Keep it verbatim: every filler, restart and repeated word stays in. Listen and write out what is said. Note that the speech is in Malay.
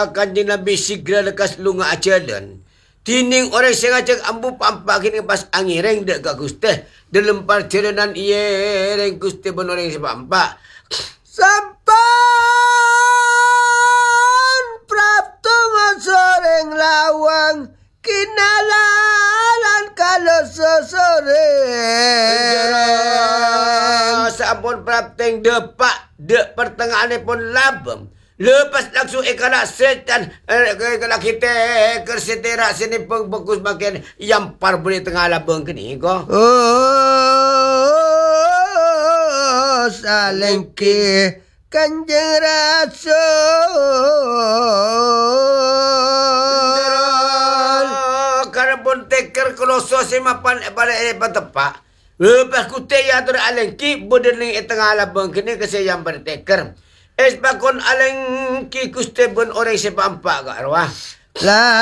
kanjeng Nabi segera lekas lunga ajalan. Tining orang sengaja ambu pampak kini pas angin dek gak guste. Dalam perjalanan iye reng guste ben orang sepampak. Sampan prapto soreng lawang kinalalan kalau sesore. Sampun prapteng depak dek pertengahan pun labem. Lepas langsung ikalah setan kalau kita kersetera sini pengbekus makin yang par boleh tengah labeng kini ko. Oh salengki kanjeng Rasul. Karena pun teker kloso semapan pada eh tepak. Lepas kute ya tur alengki bodeling tengah labeng kini kesayang berteker. Es bakon aleng ki kuste bon orang sepampak gak arwah. La